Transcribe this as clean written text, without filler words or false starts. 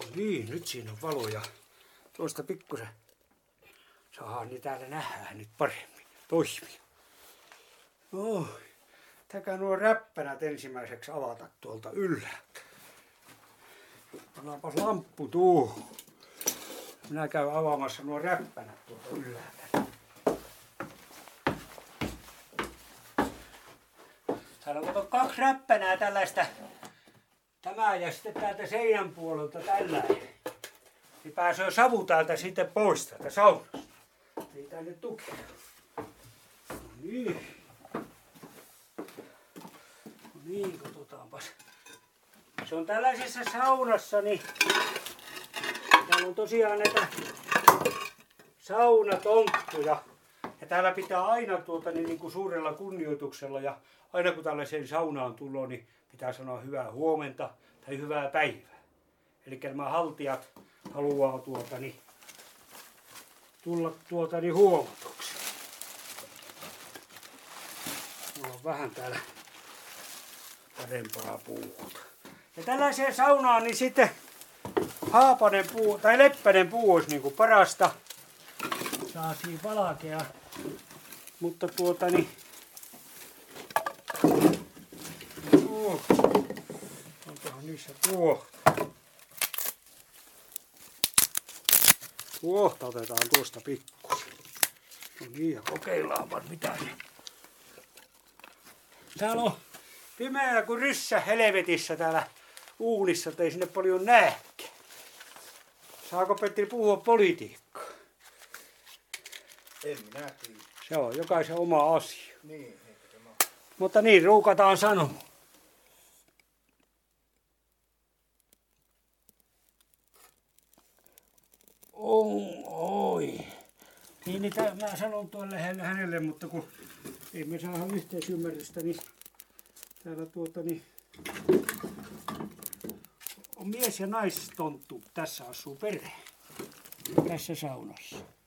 Niin, nyt siinä on valoja. Tuosta pikkusen saadaan niin täällä nähdään nyt paremmin. Toimii. No, täkä nuo räppänät ensimmäiseksi avata tuolta ylhäältä. Pannaanpas lamppu tuohon. Minä käyn avaamassa nuo räppänät tuolta ylhäältä. Täällä on kato 2 räppänää tällaista. Tämä ja sitten täältä seinän puolelta tällainen. Niin pääsee savu täältä sitten pois täältä saunasta. Ei tänne tukea. No niin. No niin, katsotaanpas. Se on tällaisessa saunassa, niin täällä on tosiaan näitä saunatonttuja. Ja täällä pitää aina niin kuin suurella kunnioituksella ja aina kun tällaiseen saunaan tulee, niin pitää sanoa hyvää huomenta tai hyvää päivää. Eli nämä haltijat haluaa tulla huomatuksi. Mulla on vähän täällä parempaa puuta. Ja tällaiseen saunaan niin sitten haapanen puu tai leppänen puu olisi niin kuin parasta. Saa siinä valkea. Mutta onkohan niissä tuohta otetaan tuosta pikkusen. No niin, ja kokeillaanpa mitä se. Täällä on pimeää kuin ryssä helvetissä täällä uunissa, ei sinne paljon näekään. Saako Petri puhua politiikkaa? En minä tiedä. Se on jokaisen oma asia. Niin, mutta niin ruukataan sanoa. Oi. Niin mä sanon tuolle hänelle, mutta kun ei me saada yhteisymmärrystä, niin täällä on mies- ja naistonttu. Tässä asuu perhe. Tässä saunassa.